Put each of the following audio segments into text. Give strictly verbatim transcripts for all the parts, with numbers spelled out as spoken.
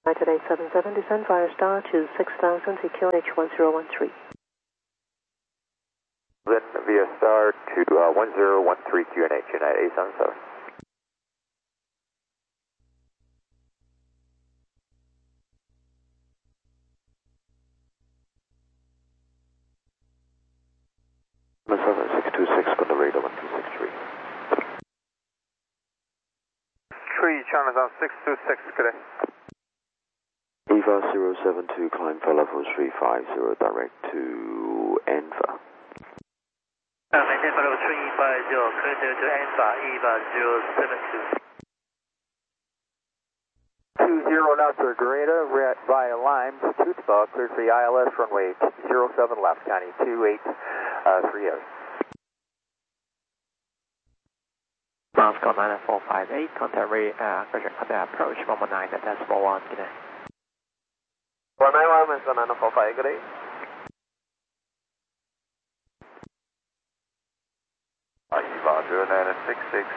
United eight seven seven, descend via star to six thousand to Q N H one zero one three. Then via star to uh, one zero one three Q N H, United eight seven seven. seven six two six on the radar one two six three. Three, China on six two six, good day. Eva zero seven two, climb for level three five zero, direct to Enva. Uh, maintain for level three five zero, clear to Enva, Eva zero seven two. Two zero knots or greater, red via Limes, tooth bug, clear for the I L S runway zero seven left, county two eight three zero. Moscow nine four five eight, contact rate, uh, contact approach one one nine, decimal one, good day. one nine one, Moscow nine four five eight, good day. Eva zero nine six six.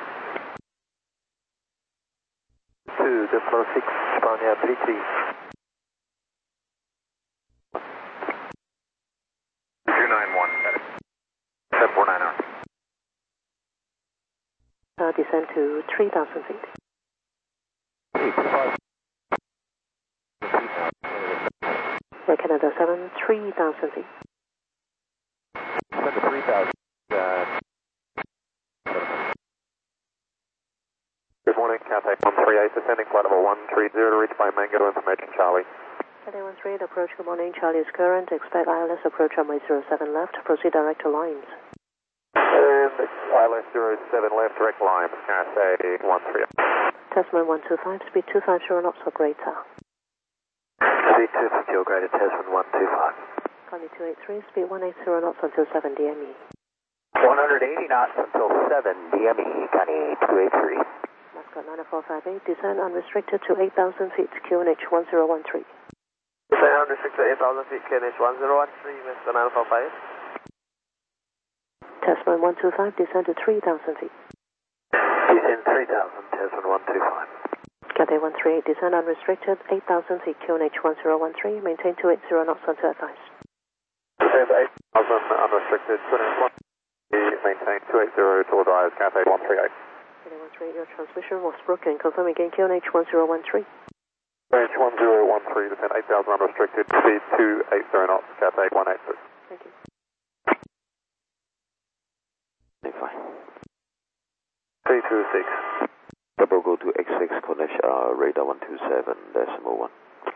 two, decimal six, Spania three three. two nine one, seven four nine zero. Uh, descend to three thousand feet. Air Canada seven, three thousand feet. three thousand. Good morning, Cathay one three eight, descending flight level one three zero to reach by Mango information, Charlie. Cathay one three eight, approach, good morning, Charlie is current, expect I L S approach runway zero seven left, proceed direct to Limes. And I L S zero seven left, direct line, Cathay one three eight. Tasman one two five, speed two five zero knots or greater. Speed two fifty or greater, Tasman one two five. Connie two eight three, speed one eight zero knots until seven D M E. one eighty knots until seven D M E, Connie two eight three. Moscow nine four five eight, descend unrestricted to eight thousand feet, Q N H one zero one three. Descend unrestricted eight thousand feet, Q N H one zero one three, Moscow nine four five eight. Tasman one two five, descend to three thousand feet. Descend three thousand, Tasman one two five. Cathay one three eight, descend unrestricted, eight thousand feet, Q N H one zero one three, maintain two eight zero knots until advice. Descend eight thousand unrestricted, Q N H one, maintain two eight zero to advise, Cathay one three eight. Cathay one three eight, your transmission was broken, confirm again, Q N H one zero one three. Q N H one zero one three, descend eight thousand unrestricted, speed two eight zero knots, Cathay one eight six. Thank you. three two six. Double go to X six, connect uh, radar one two seven, decimal one.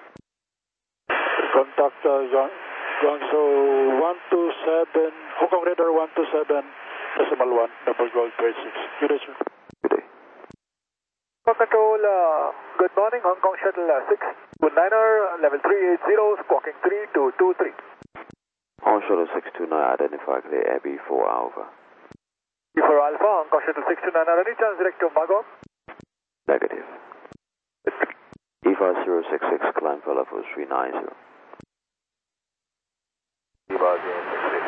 Contact uh, Guangzhou one two seven, Hong Kong radar one two seven, decimal one, double go grade six. Good day, sir. Good day. Control, uh, good morning, Hong Kong Shuttle uh, six two niner, level three eight zero, squawking three two two three. Hong Shuttle six two nine, identify clear Abbey four Alpha. For Alpha, Hong Kong Shuttle six two nine, any chance direct to Magog? Negative. Eva zero six six, climb for level three nine zero. Eva zero six six.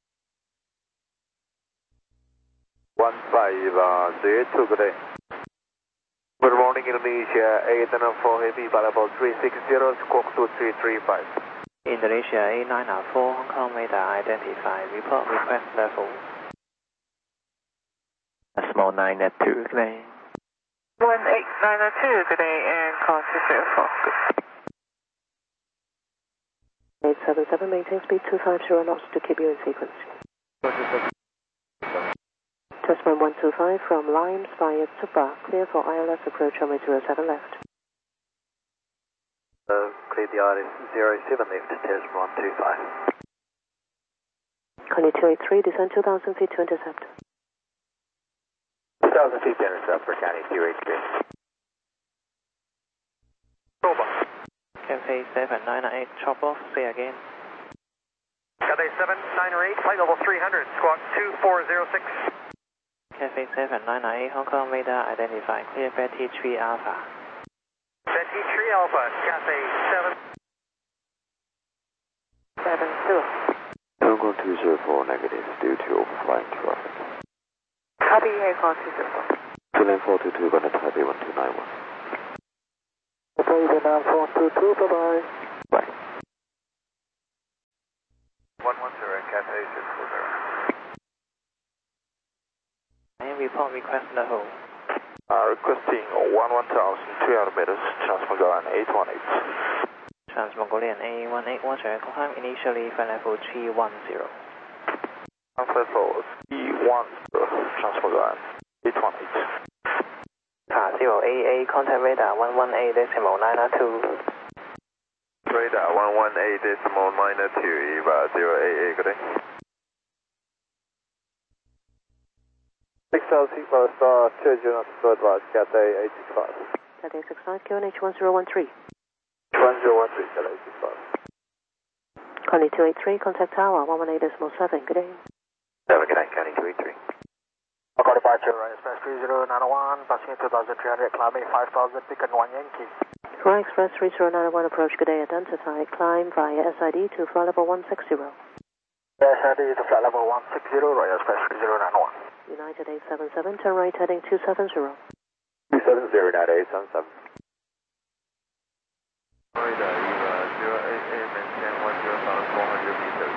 one five zero two, good day. Good morning, Indonesia, eight nine four Heavy, level three six zero, squawk two three three five. Indonesia eight nine four, Hong Kong radar identified, report request level. Decimal nine at two, good day. one eight nine two, good day, and call two zero four. eight seven seven, maintain speed two five zero knots to keep you in sequence. Tasman one two five from Limes via Tsuba, clear for I L S approach runway zero seven left. Uh, clear the I L S zero seven left, Tasman one two five. Connie two eight three, descend two thousand feet to intercept. two thousand feet to intercept for County two eight three. Cathay seven nine eight, chop off, say again. Cathay seven nine eight, flight level three hundred, squawk two four zero six. Cathay seven nine eight, Hong Kong radar identified, clear Betty three Alpha. Betty three Alpha, Cathay seven. seven two. Hong Kong two zero four, negative, due to overflying traffic. Copy, air call two zero four. Two nine four two two, gonna Taipei one two nine one. Osprey, Vietnam four two two, bye-bye. Bye. one one zero, Cathay six four zero. And report request in the hole. Uh, requesting one one thousand three hundred meters, Transmogarian eight one eight. Transmogarian eight one eight, watch air climb initially flight level three one zero. Flight level three one zero, Transmogarian eight one eight. Uh, zero eight eight, contact radar one one eight decimal nine two. Radar one one eight decimal nine two, Eva zero eight eight, good day. six thousand Sigma Star, change unit to advise, Cathay eight six five. Cathay six five, Q N H one zero one three. one zero one three, Cathay eight six five. Connie two eight three, contact tower one one eight decimal seven, good day. seven, good day, Connie two eight three. Echo departure, right, express three zero nine one, passing two thousand three hundred, climbing five thousand, Beacon one Yankee. Fly Express three zero nine one, approach, good day, identify, climb via S I D to flight level one six zero. S I D to flight level one six zero, right, express three zero nine one. United eight seven seven, turn right heading two seven zero. two seven zero, United eight seven seven. Radar, Eva zero eight eight, maintain one zero thousand four hundred meters.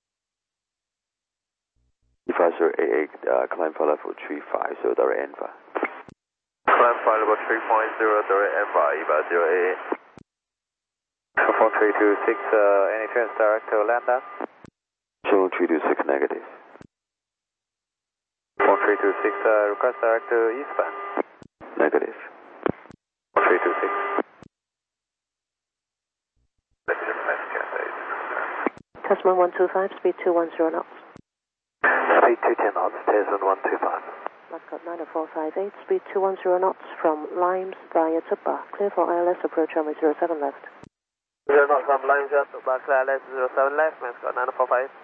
Eva zero eight eight, uh, climb flight level three five zero, direct Enva. Climb flight level three point zero, direct Enva, Eva zero eight eight. four three two six, uh, any turns direct to Lambda? Channel three two six negative. four three two six, uh, request direct to eastbound. Negative. four three two six. Tasman one two five, speed two one zero knots. Speed two ten knots, Tasman one two five. Mascot nine four five eight, speed two one zero knots from Limes via Tupba. Clear for I L S, approach runway zero seven left. zero knots from Limes via Tupba, clear I L S zero seven left, Mascot nine four five.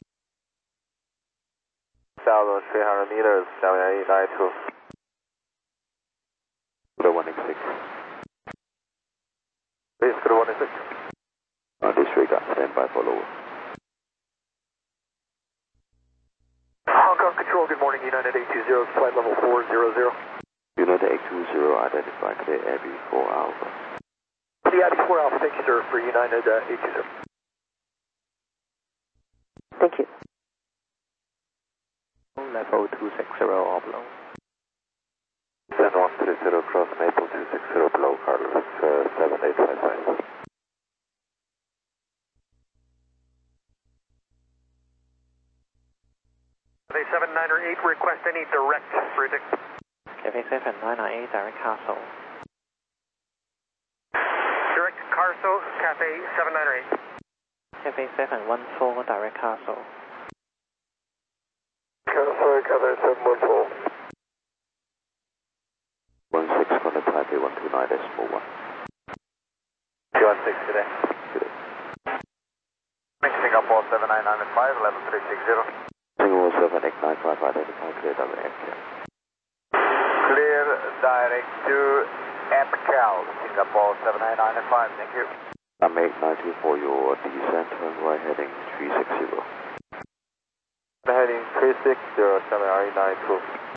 one thousand three hundred meters, seven eight nine two. one eight six. Please, go to one eight six. Uh, disregard, stand by for lower. Hong Kong Control, good morning, United eight two zero, flight level four zero zero. United eight two zero, identify clear Abbey four Alpha. The Abbey four Alpha, thank you, sir, for United uh, eight two zero. Thank you. Level two six zero oblong. Send one three zero, cross Maple two six zero, below Carlos, uh, seven eight five five. Cathay seven nine eight, request any direct routing. Cathay seven nine eight, direct Castle. Direct Carso, Cathay seven nine eight. Cathay seven one four, direct Castle. Carso, Cathay seven one four. one six, contact Taipei one two nine decimal one. two one six today. Good. Singapore seven nine nine five, eleven three six zero. Singapore seven eight nine five, identify clear direct M K L. Clear direct to M K L, Singapore seven nine nine five, thank you. I'm eight nine two for your descent, turn right heading three six zero. Heading three six zero, seven eight nine two.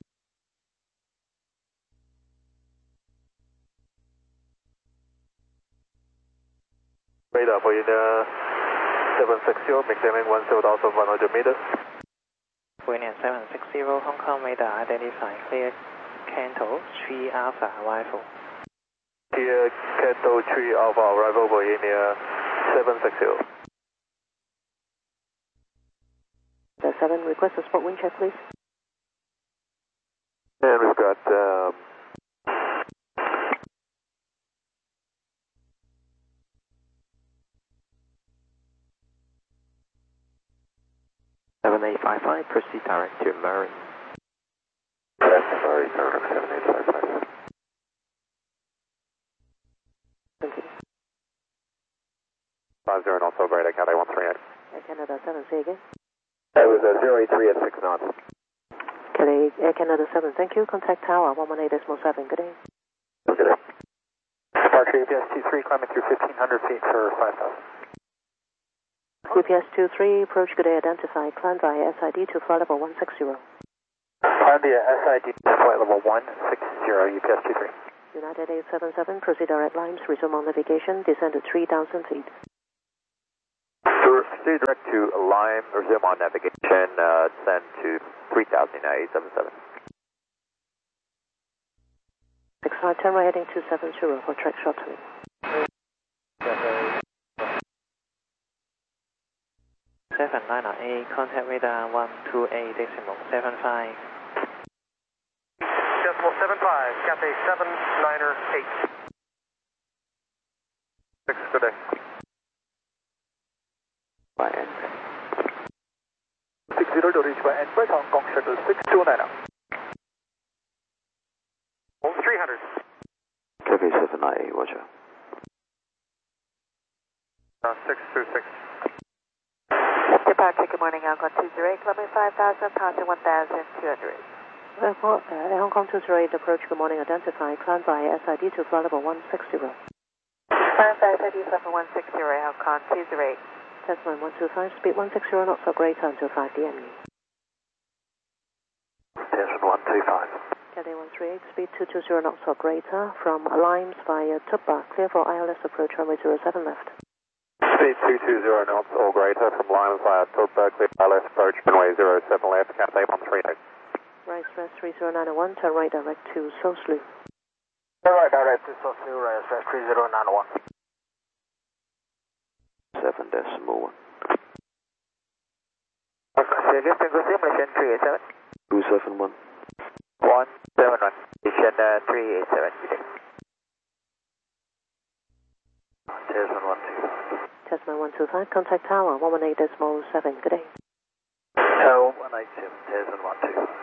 Radar for Union seven six zero, maintaining one zero thousand one hundred meters. Union seven six zero, Hong Kong radar identify clear Canto three Alpha arrival. Clear Canto three Alpha arrival for Union seven six zero. seven, request a spot wind check, please. And we've got um, seven eight five five, proceed direct to Murray. that's sorry, seven eight five five. Thank you. five zero knots over at Cathay one three eight. Air Canada seven, say again. That was a zero eight three at six knots. Cathay Air Canada seven, thank you. Contact tower one one eight decimal seven, good day. Good day. Departure U P S two three, climbing through fifteen hundred feet for five thousand. U P S two three, approach, good day, identify, climb via S I D to flight level one six zero. Climb via S I D to flight level one six zero, U P S two three. United eight seven seven, proceed direct lines, resume on navigation, descend to three thousand feet. Proceed direct to Lime, resume on navigation, uh, descend to three thousand, United eight seven seven. six five, turn right heading two seven zero for track shortening. seven nine eight, contact radar one two eight decimal seven five. Decimal seven five, Cathay seven niner eight. Six, good day. By end. six zero to reach by Edinburgh, Hong Kong shuttle six two nine. three hundred. Cathay seven nine eight, roger. Uh, six two six. Departure, good morning, Hong Kong two zero eight, climbing five thousand, passing one thousand two hundred. Airport, uh, Hong Kong two zero eight, approach, good morning, identify, climb by S I D to flight level one six zero. Climb by S I D, level one six zero, Hong Kong two zero eight. Testline one two five, speed one six zero knots or greater until five D M U. Destin one two five. Cathay one three eight, speed two two zero knots or greater, from Limes via Tubba, clear for I L S approach runway zero seven left. Speed two two zero knots or greater from Lime via Tubba, clear I L S approach runway zero seven left, Cathay one three eight. Right express three zero nine one, turn right direct to Soslu. Right direct to Soslu, right express three zero nine one. Seven decimal one. Two seven one. One seven one. Station uh, three eight seven. Destin one two five. Testline one two five, contact tower one one eight decimal seven, good day. Tower one eight seven, Destin one two five.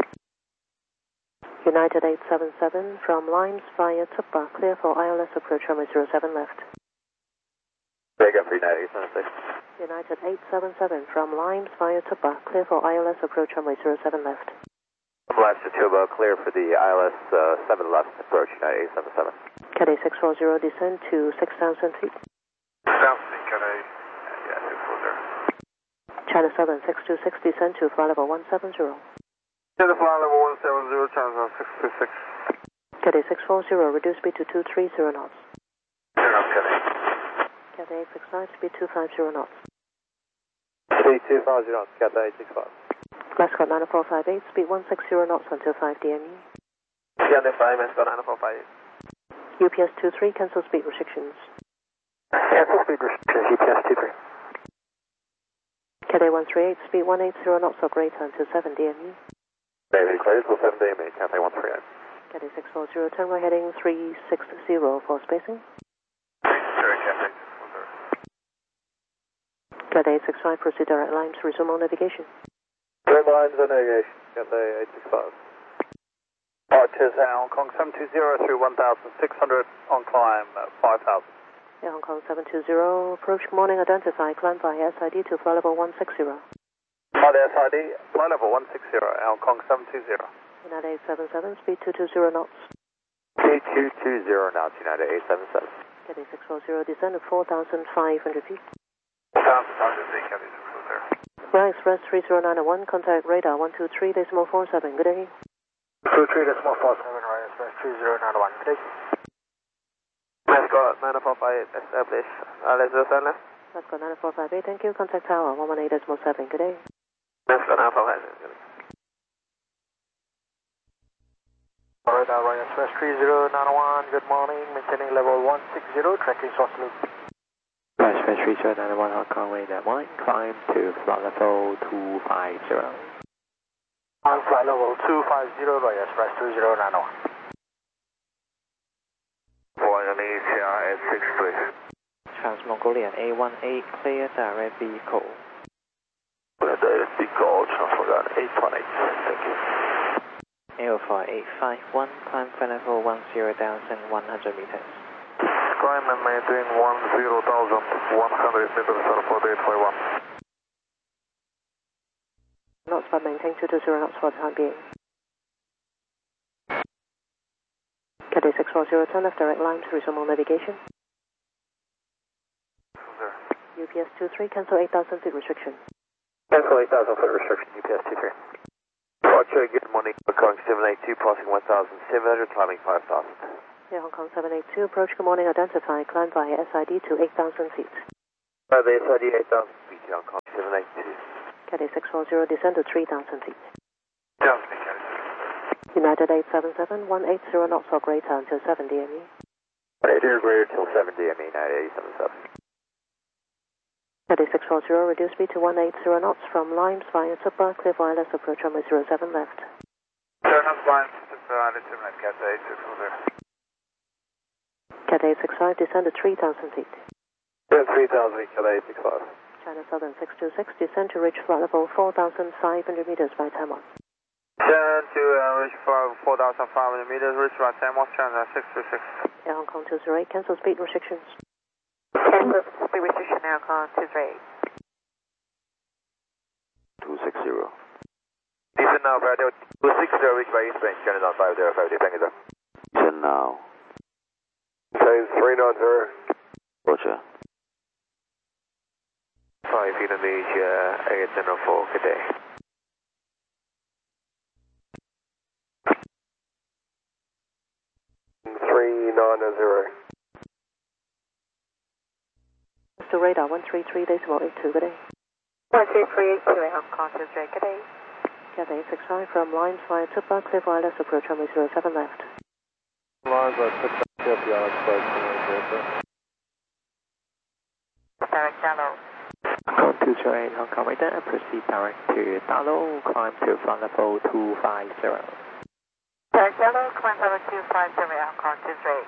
United eight seven seven, from Limes via Tubba, clear for I L S approach runway zero seven left. Big up for United eight seven six. United eight seven seven, from Limes via Tubba, clear for I L S approach runway zero seven left. Left to Tuba, clear for the I L S uh, seven left approach, United eight seven seven. Cathay six four zero, descend to six thousand feet. South Cathay, yeah, six four zero. China Southern six two six, descend to flight level one seven zero. To the flight level one seven zero, China six two six. Cathay six four zero, reduce speed to two three zero knots. Turn up Cathay. Cathay eight six five, speed two five zero knots. Speed two five zero knots, Cathay eight six five. Glasgow nine four five eight, speed one six zero knots until five D M U. Cathay five, Glasgow nine four five eight. U P S two three, cancel speed restrictions. Cancel speed restrictions, U P S two three. Cathay one three eight, speed one eight zero knots or greater until seven D M U. David, clear to seven D M U, Cathay one three eight. Cathay six four zero, turn right heading three six zero for spacing. Sorry, Cathay six four zero. Cathay eight six five, proceed direct lines, resume on navigation. Turn lines on navigation, Cathay eight six five. Departures Hong Kong seven two zero through one thousand six hundred, on climb uh, five thousand. Air Hong Kong seven two zero, approach, good morning, identify, climb by S I D to flight level one six zero. By the S I D, flight level one six zero, Hong Kong seven two zero. United eight seven seven, speed two two zero knots. Speed two two zero knots, United eight seven seven. Cathay six four zero, descend at four thousand five hundred feet. four thousand five hundred feet, Cathay six four zero. Ground Express three zero nine one, contact radar one two three decimal four seven, good day. two three decimal four seven, right, Express three zero nine one, good day. Mascot nine four five eight, establish, uh, let's go seven left. Mascot nine four five eight, thank you, contact tower one one eight decimal seven, good day. Mascot nine four five eight, good day. Radar, right, Express three zero nine one, good morning, maintaining level one six zero, tracking source loop. Right express three zero nine one, Hong Kong radar one, climb to flight level two five zero. On flight level two five zero, right, Express two zero nine one. For Indonesia eight six three. Trans-Mongolian A one eight, clear direct vehicle. Clear direct vehicle, Trans-Mongolian eight one eight, thank you. Air four eight five one, climb flight level one zero thousand one hundred meters. Climb and maintain one zero thousand one hundred meters, airport eight five one. Knots by maintain two two zero knots for the time being. Cathay six four zero, turn left direct line to resume on navigation. Sir. U P S two three, cancel eight thousand feet restriction. Cancel eight thousand foot restriction, U P S two three. Roger, good morning, Hong Kong seven eight two, passing one thousand seven hundred, climbing five thousand. Air Hong Kong seven eight two, approach, good morning, identify, climb via S I D to eight thousand feet. By the S I D eight thousand feet, Air Hong Kong seven eight two. Cathay six four zero, descend to three thousand feet. Down to Cathay. United eight seven seven, one eight zero knots or greater until seven D M E. one eighty or greater till seven D M E, United eight seven seven. Cathay six four zero, reduce speed to one eight zero knots from Limes via Tupper, clear wireless approach runway zero seven left. Turn up Limes, Tupper, left, Cathay six four zero. Cathay six five, descend to three thousand feet. Yeah, three thousand feet, Cathay six five. China Southern six two six, descend to reach flight level four thousand five hundred meters by time one. Descend to uh, reach for four thousand five hundred meters, reach by time one, China six two six. Air Hong Kong two zero eight, cancel speed restrictions. Cancel speed restriction, Air Hong Kong two three eight. two six zero. Descend now, Brad, two six zero, reach by East Bank, China five zero five, thank you, sir. Descend now. Times three ninety. Roger. five Indonesia, eight zero four, good day. three ninety. Mister Radar one three three, decimal eight two, good day. one three three eight two, Air Hong Kong two three eight, good day. Cathay six five from Limes via Tupper, clear wireless approach runway zero seven left. Lines are put up the island side. Direct Dallow. Hong Kong two zero eight, Hong Kong radar, proceed direct to Dallow, climb to flight level two five zero. Direct Dallow, climb level two five zero, Air Hong Kong two three eight.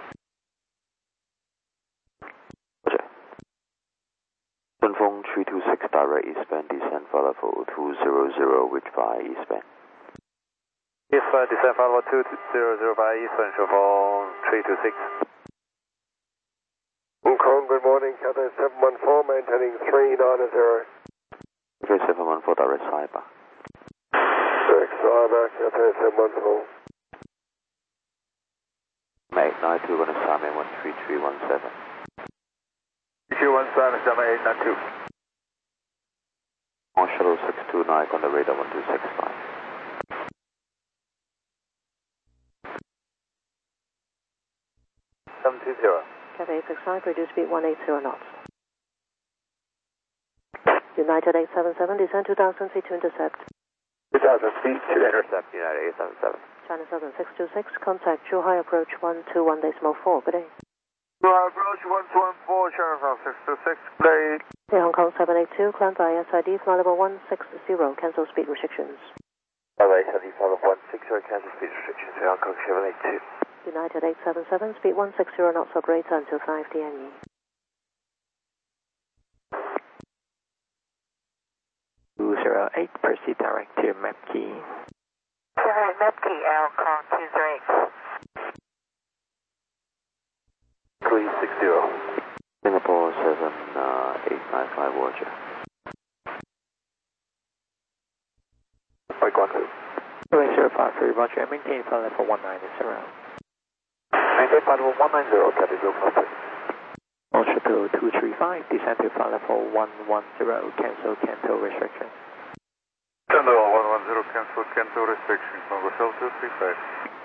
Roger. Dunfeng three two six, direct eastbound, descend flight level two zero zero, reach by eastbound. Yes, uh, descend flight level two zero zero by eastbound, show for three two six. Hong Kong, good morning, Cathay seven one four, maintaining three ninety. Okay, seven one four, direct cyber. Direct cyber, Cathay seven one four. Mate nine two, gonna Simon one three three one seven. Q one seven seven eight nine two. On shuttle six two nine, on the radar one two six five. seven two zero. Cathay six five, reduce speed one eight zero knots. United eight seven seven, descend two thousand feet to intercept. two thousand feet to intercept, United eight seven seven. China Southern six two six, contact Zhuhai approach one two one decimal four, good day. Zhuhai approach one two one four, China Southern six two six, good day. Air Hong Kong seven eight two, climb by S I D, flight level one six zero, cancel speed restrictions. L A seventy five one six zero, cancel speed restrictions, Air Hong Kong seven eight two. United eight seven seven, speed one six zero knots or greater until five D M E. two zero eight, proceed direct to Mapkey. Direct Mapkey, Air Hong Kong two three eight. three six zero. Singapore seven eight nine five, Roger. Right, Guangzhou. Runway zero five three, Roger, maintain flight level one ninety. Maintain flight level one ninety, Cathay zero five three. On shuttle two three five, descend to flight level one one zero, cancel cancel restriction. Channel one one zero, cancel cancel restriction, Congo Shell two three five.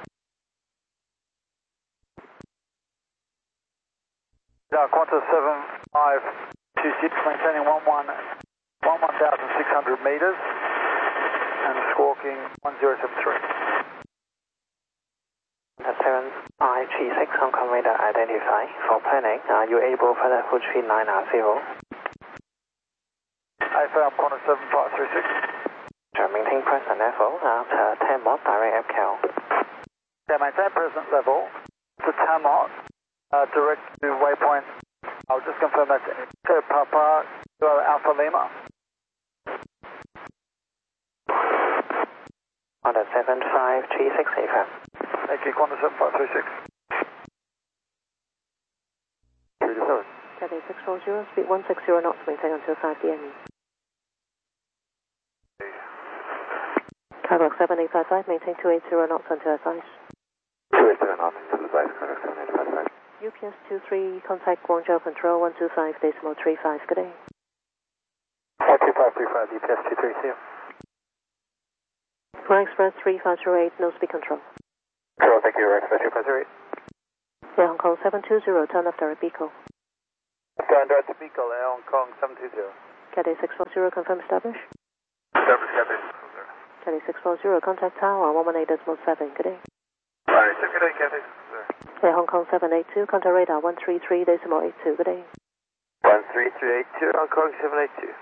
Yeah, Qantas seven five two six, maintaining one one thousand six hundred meters and squawking one zero seven three. seven I G six, Hong Kong radar identify. For planning, are you able for the full three nine zero? A F M Qantas seven five three six. Maintain present level at uh, ten knot direct F C A L. Yeah, maintain present level to ten knot, uh, direct to waypoint. I'll just confirm that's to Papa to Alpha Lima. Qantas seven five three six A F M. Thank you, Qantas seven five three six. Cathay six four zero, speed one six zero knots, maintain until five D M E. Cargo seven eight five five, maintain two eight zero knots until advice. two eight zero knots until advice, correct, seven eight five five. U P S two three, contact Guangzhou Control one two five decimal three five, good day. one two five three five, U P S two three, see you. Flying Express three five zero eight, no speed control. Control, thank you, Express two five zero eight. Air Hong Kong seven two zero, turn left direct Beagle. Turn direct to Beagle, Air Hong Kong seven two zero. Cathay six four zero, confirm establish. Establish, Cathay six four zero. Cathay six four zero, contact tower one one eight point seven, good day. Alright, good day, Cathay six four zero. Air Hong Kong seven eight two, contact radar one three three point eight two, good day. one three three eight two, Hong Kong seven eight two.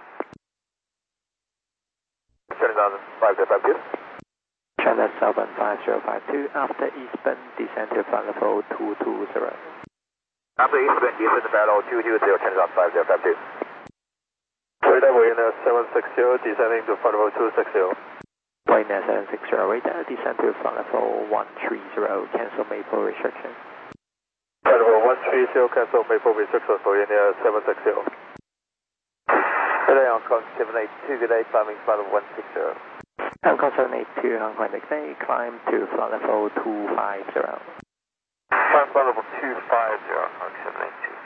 seven thousand five zero five two. China seven five zero five two, after eastbound, descend to flight level two two zero. After eastbound, descend to flight level two two zero, China five zero five two. Radar Wayne seven six zero, descending to flight level two six zero. Wayne seven six zero, radar, descend to flight level one three zero, cancel maple restriction. Flight level one three zero, cancel maple restriction for Wayne seven six zero. Good day, Hong Kong seven eight two, good day, climbing flight level one six zero. Hong Kong seven eight two, Hong Kong next day, climb to flight level two five zero. Climb flight level two five zero, Hong Kong seven eight two.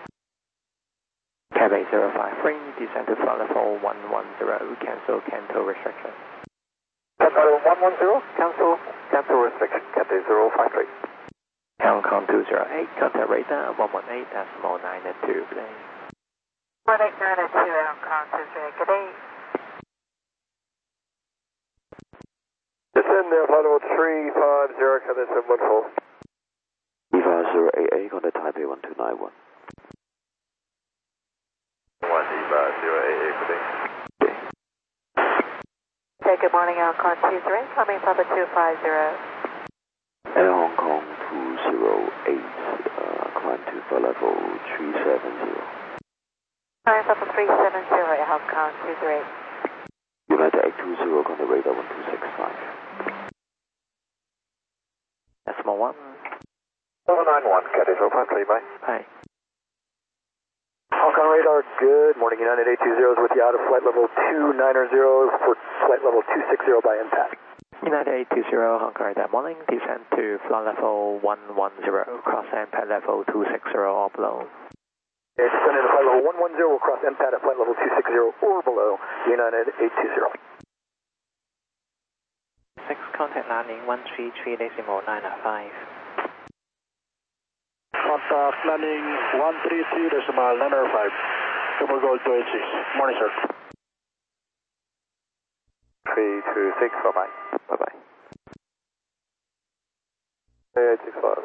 Cathay zero five three, descend to flight level one one zero, cancel Canto restriction. Flight level one one zero, cancel, cancel restriction, Cathay zero five three. Hong Kong two zero eight, contact radar one one eight, decimal nine at two, good day. one eight nine at two, Hong Kong two zero eight, good day. Descend there, flight level three five zero, Cathay seven one four. E V A zero eight eight, contact Taipei one two nine one. one E V A zero eight eight, good day. Okay, good morning, Hong Kong two zero eight, coming from the two five zero. Air Hong Kong two zero eight, uh, climb to flight level three seven zero. Coming from the three seven zero, Hong Kong two zero eight. United eight two zero, contact radar one two six five. Decimal one. seven nine one, Cathay zero five three, bye. Bye. Hong Kong radar, good morning, United eight two zero is with you out of flight level two nine zero for flight level two six zero by impact. United eight two zero, Hong Kong radar morning, descend to flight level one one zero, cross impact level two six zero or below. Yeah, descend into flight level one one zero, will cross impact at flight level two six zero or below, United eight two zero. six, contact landing one three three decimal nine five. Contact landing one three three decimal nine five. Double gold to eight six. Morning, sir. three two six, bye-bye. Bye-bye. eight six five.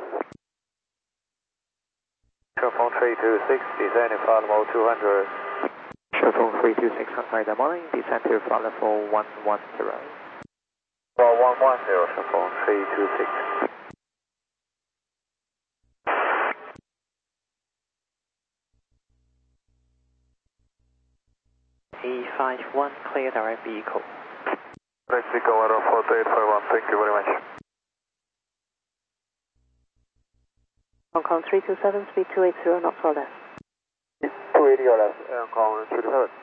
Showphone three two six, descending flight level two hundred. Showphone three two six, Hong Kong radar morning, descend to flight level one one zero. one one zero, Showphone three two six. E five one, clear direct vehicle. Direct vehicle, weather four eight five one, thank you very much. Hong Kong three two seven, speed two eighty knots or less. two eighty or less, Hong Kong three two seven.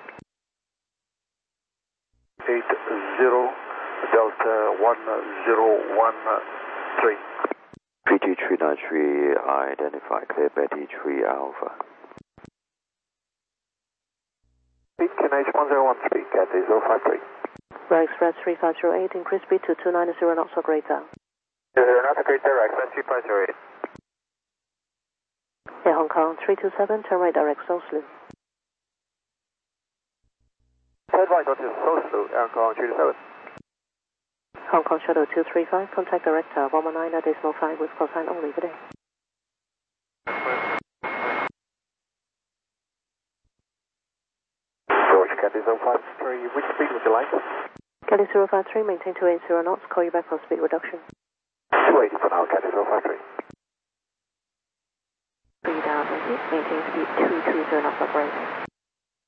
eight zero, Delta one zero one three. P T three nine three, identify clear Betty three Alpha. Speed K N H one zero one three, Cathay zero five three. Rail Express three five zero eight, increase speed to two nine zero knots or greater. zero not a great direct, Express three five zero eight. Air Hong Kong three two seven, turn right direct Southland. Third right onto Southland, Air Hong Kong three two seven. Hong Kong Shuttle two three five, contact director one one nine at decimal five with cosine only, good day. George, Cathay zero five three, which speed would you like? Cathay zero five three, maintain two eighty knots, call you back for speed reduction. two eighty for now, Cathay zero five three. Speed down, maintain speed two two zero knots operating.